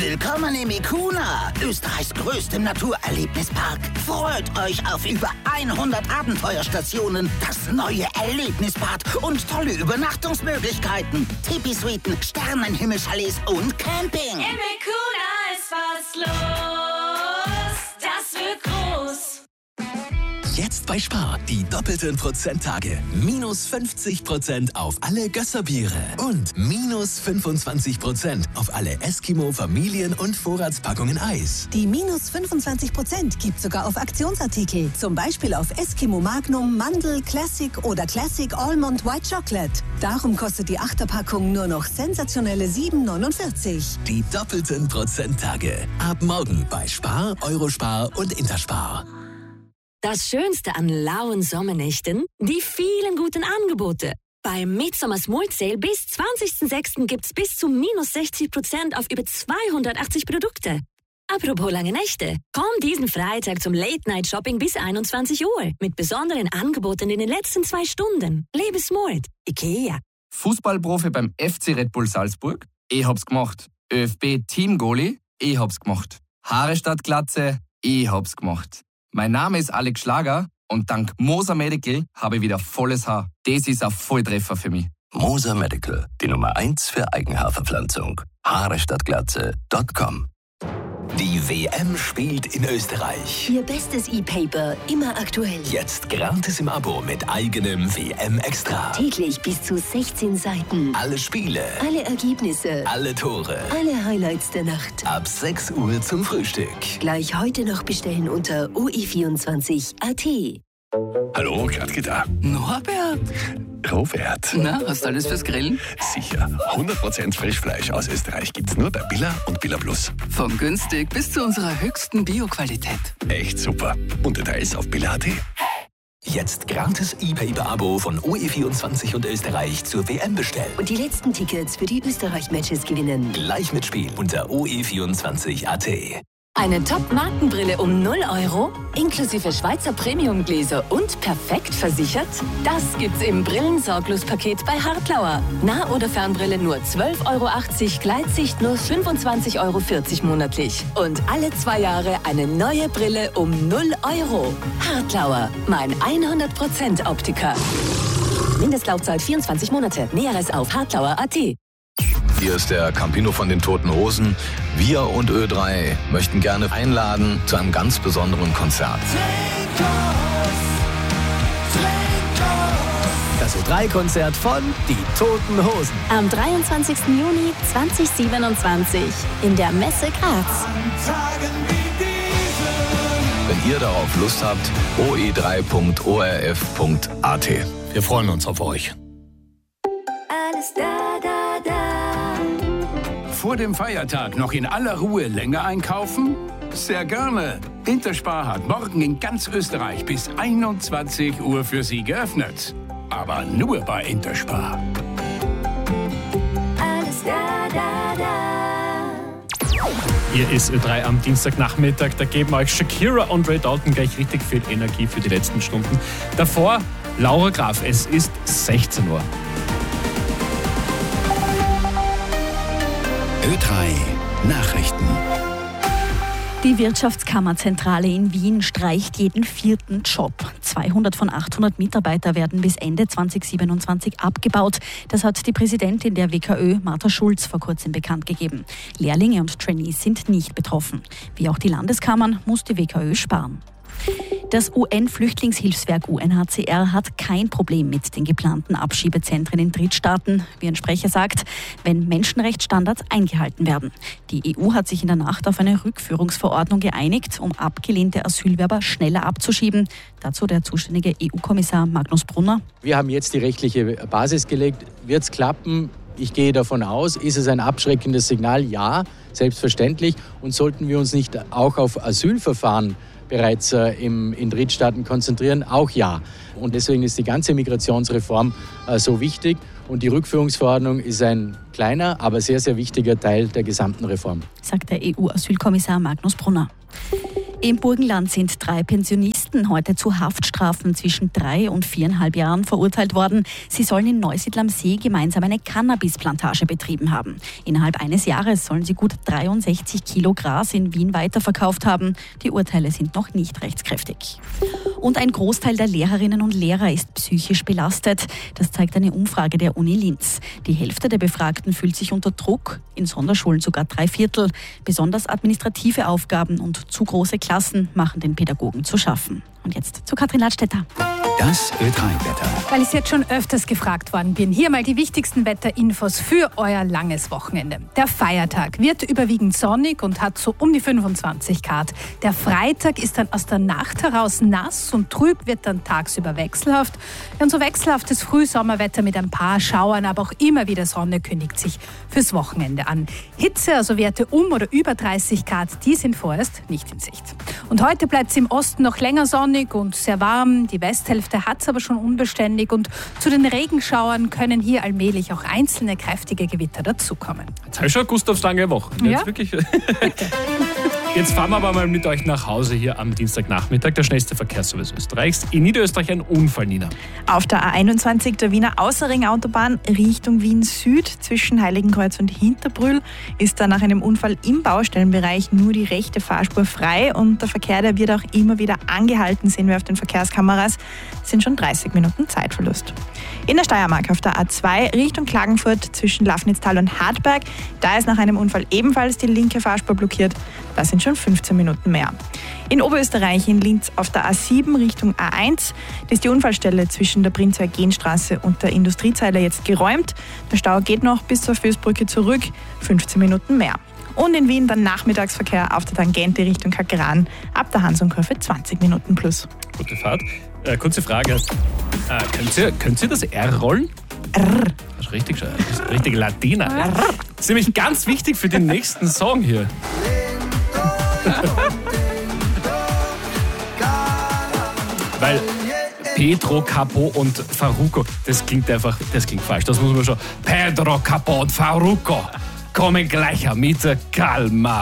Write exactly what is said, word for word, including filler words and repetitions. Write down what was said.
Willkommen im Ikuna, Österreichs größtem Naturerlebnispark. Freut euch auf über hundert Abenteuerstationen, das neue Erlebnisbad und tolle Übernachtungsmöglichkeiten. Tipi-Suiten, Sternenhimmelchalets und Camping. Im Ikuna ist was los, das wird groß. Jetzt bei Spar, die doppelten Prozenttage. Minus fünfzig Prozent auf alle Gösserbiere und minus fünfundzwanzig Prozent auf alle Eskimo Familien- und Vorratspackungen Eis. Die minus fünfundzwanzig Prozent gibt sogar auf Aktionsartikel. Zum Beispiel auf Eskimo Magnum, Mandel, Classic oder Classic Almond White Chocolate. Darum kostet die Achterpackung nur noch sensationelle sieben neunundvierzig. Die doppelten Prozenttage. Ab morgen bei Spar, Eurospar und Interspar. Das Schönste an lauen Sommernächten? Die vielen guten Angebote. Beim Midsommar Small Sale bis zwanzigsten sechsten gibt's bis zu minus sechzig Prozent auf über zweihundertachtzig Produkte. Apropos lange Nächte. Komm diesen Freitag zum Late-Night-Shopping bis einundzwanzig Uhr mit besonderen Angeboten in den letzten zwei Stunden. Lebe smart. IKEA. Fußballprofi beim F C Red Bull Salzburg? Ich hab's gemacht. ÖFB-Team-Goalie? Ich hab's gemacht. Haare statt Glatze? Ich hab's gemacht. Mein Name ist Alex Schlager und dank Moser Medical habe ich wieder volles Haar. Das ist ein Volltreffer für mich. Moser Medical, die Nummer eins für Eigenhaarverpflanzung. Haare statt Glatze Punkt com. Die W M spielt in Österreich. Ihr bestes E-Paper, immer aktuell. Jetzt gratis im Abo mit eigenem W M-Extra. Täglich bis zu sechzehn Seiten. Alle Spiele. Alle Ergebnisse. Alle Tore. Alle Highlights der Nacht. Ab sechs Uhr zum Frühstück. Gleich heute noch bestellen unter o e vierundzwanzig punkt a t. Hallo, Gradke da. Norbert. Robert. Na, hast du alles fürs Grillen? Sicher. hundert Prozent Frischfleisch aus Österreich gibt's nur bei Billa und Billa Plus. Von günstig bis zu unserer höchsten Bio-Qualität. Echt super. Und Details auf billa punkt a t. Jetzt gratis E-Paper-Abo von O E vierundzwanzig und Österreich zur W M bestellen. Und die letzten Tickets für die Österreich-Matches gewinnen. Gleich mitspielen unter o e vierundzwanzig punkt a t. Eine Top-Markenbrille um null Euro, inklusive Schweizer Premium-Gläser und perfekt versichert? Das gibt's im Brillensorglos-Paket bei Hartlauer. Nah- oder Fernbrille nur zwölf Euro achtzig, Gleitsicht nur fünfundzwanzig Euro vierzig monatlich. Und alle zwei Jahre eine neue Brille um null Euro. Hartlauer, mein hundert Prozent Optiker. Mindestlaufzeit vierundzwanzig Monate. Näheres auf hartlauer punkt a t. Hier ist der Campino von den Toten Hosen. Wir und Ö drei möchten gerne einladen zu einem ganz besonderen Konzert. Das Ö drei Konzert von Die Toten Hosen. Am dreiundzwanzigsten Juni zweitausendsiebenundzwanzig in der Messe Graz. Wenn ihr darauf Lust habt, o e drei punkt o r f punkt a t. Wir freuen uns auf euch. Alles da, da, da. Vor dem Feiertag noch in aller Ruhe länger einkaufen? Sehr gerne. Interspar hat morgen in ganz Österreich bis einundzwanzig Uhr für Sie geöffnet. Aber nur bei Interspar. Alles da, da, da. Hier ist Ö drei am Dienstagnachmittag. Da geben euch Shakira und Ray Dalton gleich richtig viel Energie für die letzten Stunden. Davor Laura Graf. Es ist sechzehn Uhr. Ö drei Nachrichten. Die Wirtschaftskammerzentrale in Wien streicht jeden vierten Job. zweihundert von achthundert Mitarbeiter werden bis Ende zweitausendsiebenundzwanzig abgebaut. Das hat die Präsidentin der W K Ö, Martha Schulz, vor kurzem bekannt gegeben. Lehrlinge und Trainees sind nicht betroffen. Wie auch die Landeskammern muss die W K Ö sparen. Das U N-Flüchtlingshilfswerk U N H C R hat kein Problem mit den geplanten Abschiebezentren in Drittstaaten. Wie ein Sprecher sagt, wenn Menschenrechtsstandards eingehalten werden. Die E U hat sich in der Nacht auf eine Rückführungsverordnung geeinigt, um abgelehnte Asylwerber schneller abzuschieben. Dazu der zuständige E U-Kommissar Magnus Brunner. Wir haben jetzt die rechtliche Basis gelegt. Wird es klappen? Ich gehe davon aus. Ist es ein abschreckendes Signal? Ja, selbstverständlich. Und sollten wir uns nicht auch auf Asylverfahren bereits äh, im, in Drittstaaten konzentrieren? Auch ja. Und deswegen ist die ganze Migrationsreform äh, so wichtig. Und die Rückführungsverordnung ist ein kleiner, aber sehr, sehr wichtiger Teil der gesamten Reform. Sagt der E U-Asylkommissar Magnus Brunner. Im Burgenland sind drei Pensionisten Polizisten heute zu Haftstrafen zwischen drei und viereinhalb Jahren verurteilt worden. Sie sollen in Neusiedl am See gemeinsam eine Cannabisplantage betrieben haben. Innerhalb eines Jahres sollen sie gut dreiundsechzig Kilo Gras in Wien weiterverkauft haben. Die Urteile sind noch nicht rechtskräftig. Und ein Großteil der Lehrerinnen und Lehrer ist psychisch belastet. Das zeigt eine Umfrage der Uni Linz. Die Hälfte der Befragten fühlt sich unter Druck, in Sonderschulen sogar drei Viertel. Besonders administrative Aufgaben und zu große Klassen machen den Pädagogen zu schaffen. Und jetzt zu Katrin Ladstätter. Das Ö drei Wetter. Weil ich jetzt schon öfters gefragt worden bin, hier mal die wichtigsten Wetterinfos für euer langes Wochenende. Der Feiertag wird überwiegend sonnig und hat so um die fünfundzwanzig Grad. Der Freitag ist dann aus der Nacht heraus nass und trüb, wird dann tagsüber wechselhaft. Und so wechselhaftes Frühsommerwetter mit ein paar Schauern, aber auch immer wieder Sonne kündigt sich fürs Wochenende an. Hitze, also Werte um oder über dreißig Grad, die sind vorerst nicht in Sicht. Und heute bleibt es im Osten noch länger sonnig und sehr warm. Die Westhälfte hat es aber schon unbeständig und zu den Regenschauern können hier allmählich auch einzelne kräftige Gewitter dazukommen. Jetzt habe ich schon Gustavs lange Woche. Jetzt, Ja? wirklich. Jetzt fahren wir aber mal mit euch nach Hause hier am Dienstagnachmittag. Der schnellste Verkehrsservice Österreichs. In Niederösterreich ein Unfall, Nina. Auf der A einundzwanzig der Wiener Außerring-Autobahn Richtung Wien Süd zwischen Heiligenkreuz und Hinterbrühl ist da nach einem Unfall im Baustellenbereich nur die rechte Fahrspur frei und der Verkehr, der wird auch immer wieder angehalten, sehen wir auf den Verkehrskameras. Es sind schon dreißig Minuten Zeitverlust. In der Steiermark auf der A zwei Richtung Klagenfurt zwischen Lafnitztal und Hartberg, da ist nach einem Unfall ebenfalls die linke Fahrspur blockiert. Das sind schon fünfzehn Minuten mehr. In Oberösterreich in Linz auf der A sieben Richtung A eins, da ist die Unfallstelle zwischen der Prinz-Eugen-Straße und der Industriezeile jetzt geräumt. Der Stau geht noch bis zur Fößbrücke zurück, fünfzehn Minuten mehr. Und in Wien dann Nachmittagsverkehr auf der Tangente Richtung Kakeran ab der Hans-und-Kurve zwanzig Minuten plus. Gute Fahrt. Äh, kurze Frage. Äh, könnt, ihr, könnt ihr das R rollen? R. Das ist richtig, das ist richtig Latiner. R. Das ist nämlich ganz wichtig für den nächsten Song hier. Weil Pedro Capo und Farruko, das klingt einfach, das klingt falsch. Das muss man schon. Pedro Capo und Farruko kommen gleich mit Calma.